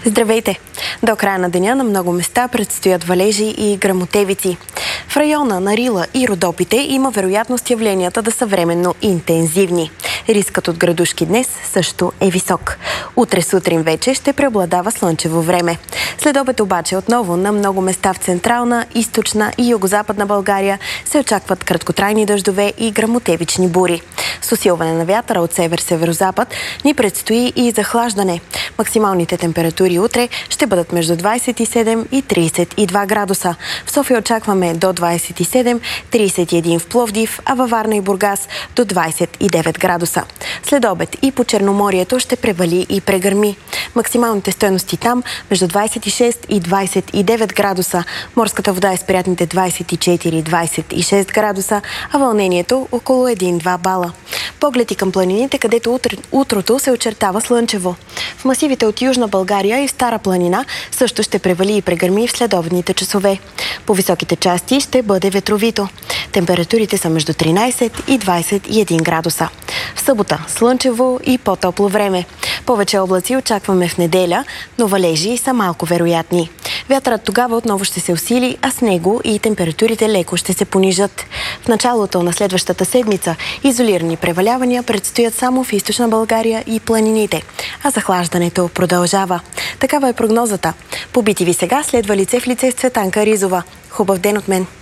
Здравейте! До края на деня на много места предстоят валежи и гръмотевици. В района на Рила и Родопите има вероятност явленията да са временно интензивни. Рискът от градушки днес също е висок. Утре сутрин вече ще преобладава слънчево време. След обед обаче отново на много места в централна, източна и югозападна България се очакват краткотрайни дъждове и гръмотевични бури. С усилване на вятъра от север-северозапад ни предстои и захлаждане. Максималните температури утре ще бъдат между 27 и 32 градуса. В София очакваме до 27, 31 в Пловдив, а във Варна и Бургас до 29 градуса. След обед и по Черноморието ще превали и прегърми. Максималните стойности там между 26 и 29 градуса. Морската вода е с приятните 24-26 градуса, а вълнението около 1-2 бала. Поглед и към планините, където утрото се очертава слънчево. В масивите от Южна България и Стара планина също ще превали и прегърми в следобедните часове. По високите части ще бъде ветровито. Температурите са между 13 и 21 градуса. В събота слънчево и по-топло време. Повече облаци очакваме в неделя, но валежи са малко вероятни. Вятърът тогава отново ще се усили, а с него и температурите леко ще се понижат. В началото на следващата седмица изолирани превалявания предстоят само в източна България и планините, а захлаждането продължава. Такава е прогнозата. По BTV сега следва лице в лице с Цветанка Ризова. Хубав ден от мен!